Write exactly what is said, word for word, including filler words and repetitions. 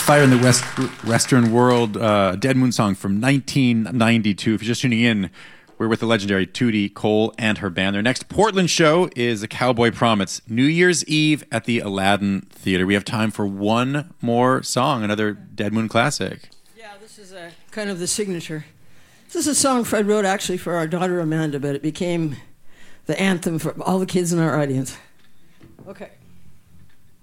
Fire in the West Western World, uh, Dead Moon song from nineteen ninety-two. If you're just tuning in, we're with the legendary Tootie Cole and her band. Their next Portland show is A Cowboy Prom. It's New Year's Eve at the Aladdin Theater. We have time for one more song, another Dead Moon classic. Yeah, this is a, kind of the signature. This is a song Fred wrote actually for our daughter Amanda, but it became the anthem for all the kids in our audience. Okay.